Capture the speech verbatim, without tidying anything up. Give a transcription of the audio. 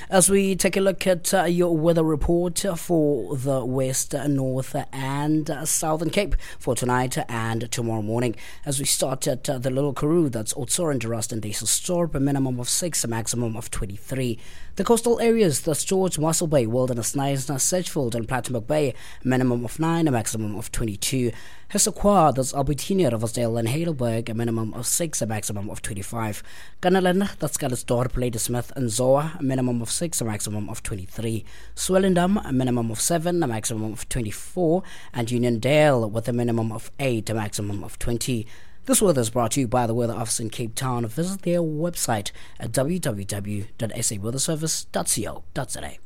As we take a look at uh, your weather report for the West, uh, North and uh, Southern Cape for tonight and tomorrow morning. As we start at uh, the Little Karoo, that's Oudtshoorn, Ruston, Daselstorp, a minimum of six, a maximum of twenty-three. The coastal areas, that's George, Mossel Bay, Wilderness, Knysna, Sedgefield and Plettenberg Bay, a minimum of nine, a maximum of twenty-two. Hessequa, that's Albertina, Riversdale and Heidelberg, a minimum of six, a maximum of twenty-five. Gunnerland, that's Calitzdorp, Ladysmith and Zoa, a minimum of six, a maximum of twenty-three. Swellendam, a minimum of seven, a maximum of twenty-four. And Uniondale with a minimum of eight, a maximum of twenty. This weather is brought to you by the Weather Office in Cape Town. Visit their website at w w w dot s a weather service dot co dot za.